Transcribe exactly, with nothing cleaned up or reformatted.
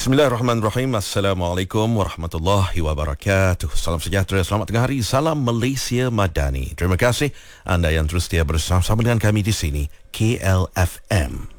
Bismillahirrahmanirrahim. Assalamualaikum warahmatullahi wabarakatuh. Salam sejahtera, selamat tengah hari. Salam Malaysia Madani. Terima kasih anda yang terus setia bersama-sama dengan kami di sini, K L F M.